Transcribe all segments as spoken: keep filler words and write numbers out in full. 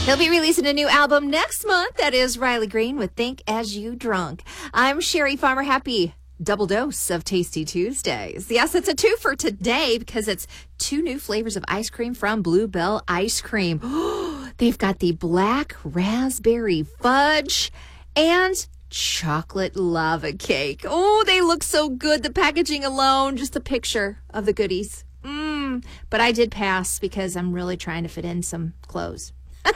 He'll be releasing a new album next month. That is Riley Green with Think As You Drunk. I'm Sherry Farmer. Happy double dose of Tasty Tuesdays. Yes, it's a two for today because it's two new flavors of ice cream from Bluebell Ice Cream. They've got the black raspberry fudge and chocolate lava cake. Oh, they look so good. The packaging alone, just a picture of the goodies. Mmm. But I did pass because I'm really trying to fit in some clothes.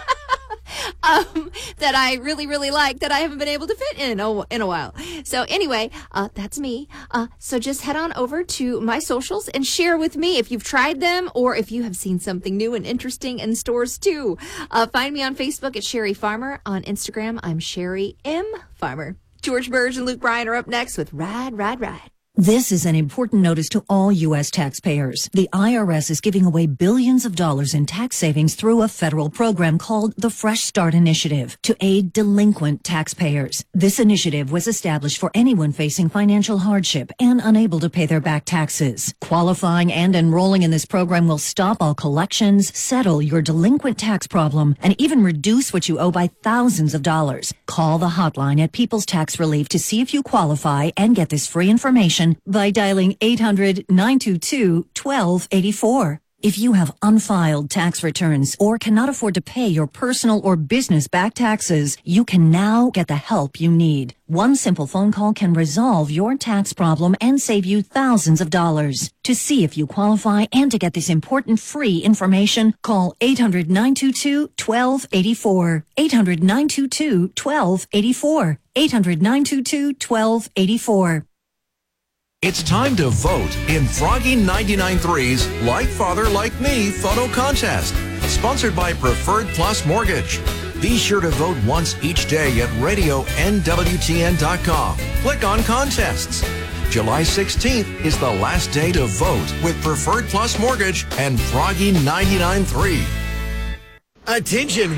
Um, that I really, really like that I haven't been able to fit in a, in a while. So anyway, uh, that's me. Uh, so just head on over to my socials and share with me if you've tried them or if you have seen something new and interesting in stores too. Uh, find me on Facebook at Sherry Farmer. On Instagram, I'm Sherry M. Farmer. George Burge and Luke Bryan are up next with Ride, Ride, Ride. This is an important notice to all U S taxpayers. The I R S is giving away billions of dollars in tax savings through a federal program called the Fresh Start Initiative to aid delinquent taxpayers. This initiative was established for anyone facing financial hardship and unable to pay their back taxes. Qualifying and enrolling in this program will stop all collections, settle your delinquent tax problem, and even reduce what you owe by thousands of dollars. Call the hotline at People's Tax Relief to see if you qualify and get this free information by dialing eight hundred, nine two two, one two eight four. If you have unfiled tax returns or cannot afford to pay your personal or business back taxes, you can now get the help you need. One simple phone call can resolve your tax problem and save you thousands of dollars. To see if you qualify and to get this important free information, call eight hundred, nine two two, one two eight four. eight hundred, nine two two, one two eight four. eight hundred, nine two two, one two eight four. It's time to vote in Froggy ninety-nine point three's Like Father Like Me photo contest, sponsored by Preferred Plus Mortgage. Be sure to vote once each day at radio N W T N dot com. Click on contests. July sixteenth is the last day to vote with Preferred Plus Mortgage and Froggy ninety-nine point three. Attention.